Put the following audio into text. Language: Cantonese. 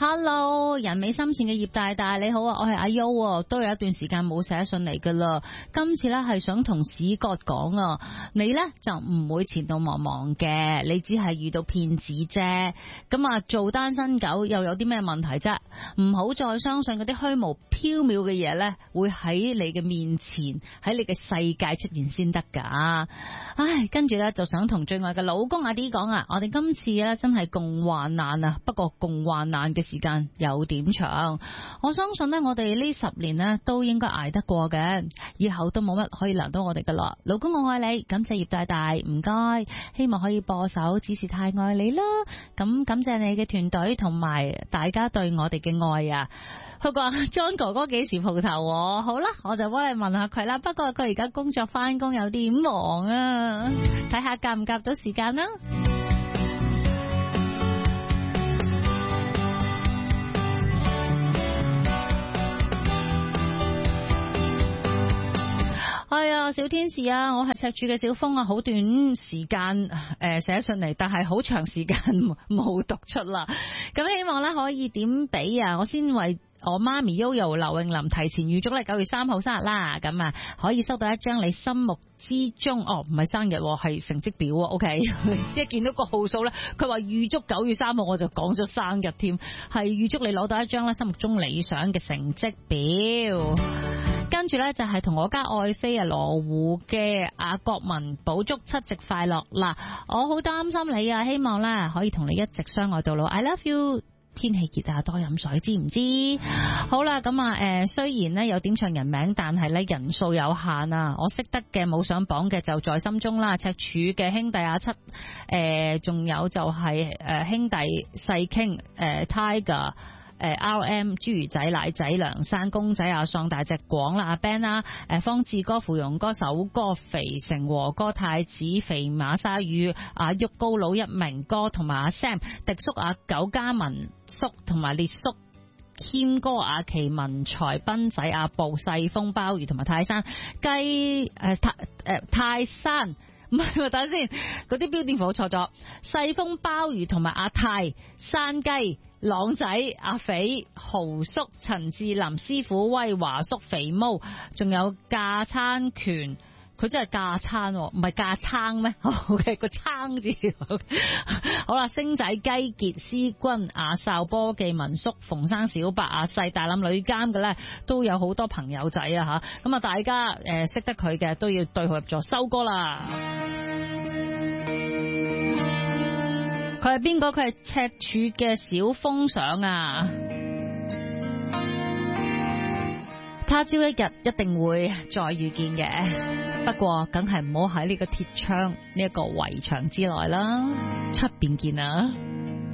Hello， 人美心善嘅葉大大你好啊，我係阿優，都有一段時間冇寫信嚟噶啦。今次呢係想同史葛講啊，你呢就唔會前度茫茫嘅，你只係遇到騙子啫。咁啊，做單身狗又有啲咩問題啫？唔好再相信嗰啲虛無縹緲嘅嘢呢，會喺你嘅面前，喺你嘅世界出現先得噶。唉，跟住呢就想同最愛嘅老公阿 D 講啊，我哋今次呢真係共患難啊，不過共患難嘅時間有點長，我相信呢，我哋呢10年呢都應該捱得過嘅，以後都冇乜可以難到我哋噶啦。老公我愛你，感謝葉大大，唔該，希望可以播首只是太愛你啦。咁感謝你嘅團隊同埋大家對我哋嘅愛啊。佢話 John 哥哥幾時蒲頭？好啦，我就幫你問下佢啦。不過佢而家工作翻工有啲忙啊，睇下夾唔夾到時間啦。係啊，小天使啊，我係赤柱嘅小峰啊，好短時間寫信嚟，但係好長時間冇讀出啦。咁希望咧可以點俾啊，我先為我媽咪 Yoyo 劉詠琳提前預祝你9月3號生日啦。咁啊，可以收到一張你心目之中唔係生日，係成績表啊。OK， 一見到個號數咧，佢話預祝9月3號，我就講咗生日添，係預祝你攞到一張咧心目中理想嘅成績表。跟住呢，就係同我家愛妃啊羅湖嘅阿國民補祝7夕快樂啦！我好擔心你啊，希望呢可以同你一直相愛到老。I love you。天氣熱啊，多飲水，知唔知？好啦，咁啊，雖然呢有點唱人名，但係呢人數有限啊。我識得嘅冇上榜嘅就在心中啦。赤柱嘅兄弟阿七，仲有就係兄弟細傾Tiger。RM 豬魚仔奶仔梁山公仔阿喪大隻廣啦阿 Ben 啦方志哥芙蓉哥首哥肥成和哥太子肥馬鯊魚阿旭高佬一鳴哥同埋阿 Sam 迪叔阿九家文叔同埋列叔謙哥阿奇文財斌仔阿布細風鮑魚同埋泰山雞泰山唔係，等下先，嗰啲標點符號錯咗。細風鮑魚同埋阿泰、山雞、朗仔、阿肥、豪叔、陳志林師傅、威華叔、肥毛，仲有架餐權。佢真係架餐，唔係架撐咩？好嘅，個撐字。好啦，星仔、雞傑、思君、阿哨、波記、文叔、馮生、小白、阿細、大冧女監嘅咧，都有好多朋友仔啊吓。咁啊，大家識得佢嘅都要對號入座，收歌啦。佢係邊個？佢係赤柱嘅小風想啊！他朝一日一定會再遇見嘅，不過梗係唔好喺呢個鐵窗呢一個圍牆之內啦，出邊見啊！